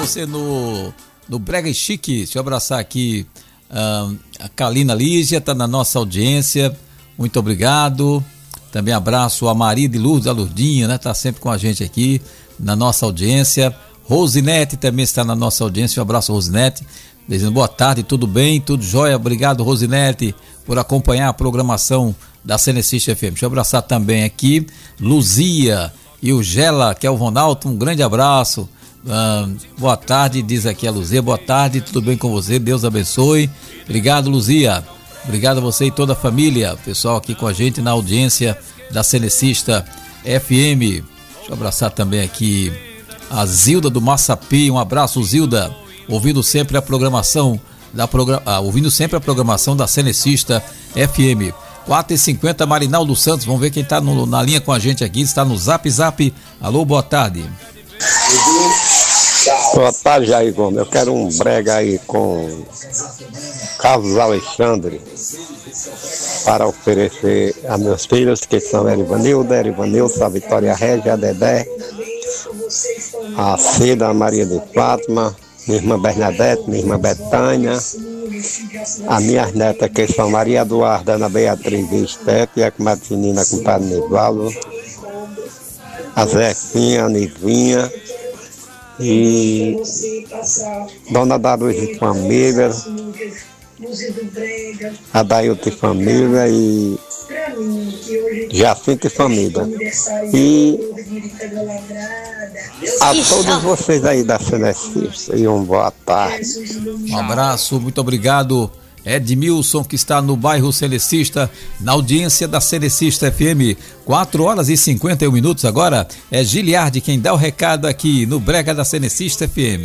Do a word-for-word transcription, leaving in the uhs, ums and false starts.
você no, no Brega e Chique. Deixa eu abraçar aqui uh, a Kalina Lígia, está na nossa audiência. Muito obrigado. Também abraço a Maria de Lourdes, a Lourdinha, né? Tá sempre com a gente aqui na nossa audiência. Rosinete também está na nossa audiência. Um abraço, Rosinete. Dizendo boa tarde, tudo bem? Tudo jóia? Obrigado, Rosinete, por acompanhar a programação da Cenecista F M. Deixa eu abraçar também aqui Luzia e o Gela, que é o Ronaldo. Um grande abraço. Uh, boa tarde, diz aqui a Luzia. Boa tarde, tudo bem com você? Deus abençoe. Obrigado, Luzia. Obrigado a você e toda a família, pessoal aqui com a gente na audiência da Cenecista F M. Deixa eu abraçar também aqui a Zilda do Maçapi. Um abraço, Zilda. Ouvindo sempre a programação da progra... ah, ouvindo sempre a programação da Cenecista F M. quatro e cinquenta, Marinaldo Santos. Vamos ver quem está na linha com a gente aqui. Está no Zap Zap. Alô, boa tarde. Boa tarde, Jair Gomes. Eu quero um brega aí com Carlos Alexandre para oferecer a meus filhos, que são Erivanilda, Erivanilson, a Vitória Régia, a Dedé, a Cida, a Maria de Fátima, minha irmã Bernadette, minha irmã Betânia, as minhas netas, que são Maria Eduarda, Ana Beatriz e Estepe, a Martinina com o Padre Nivaldo, a Zefinha, a Nivinha e Dona da Luz de Família, a Dailton de Família e Jacinto de Família. E a todos vocês aí da Cenecista, e uma boa tarde. Um abraço, muito obrigado, Edmilson, que está no bairro Cenecista, na audiência da Cenecista F M. quatro horas e cinquenta e um minutos agora. É Giliardi quem dá o recado aqui no Brega da Cenecista F M.